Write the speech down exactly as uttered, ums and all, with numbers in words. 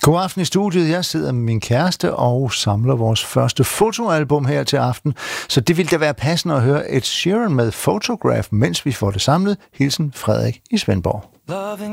God aften i studiet. Jeg sidder med min kæreste og samler vores første fotoalbum her til aften. Så det ville da være passende at høre Ed Sheeran med Photograph, mens vi får det samlet. Hilsen Frederik i Svendborg.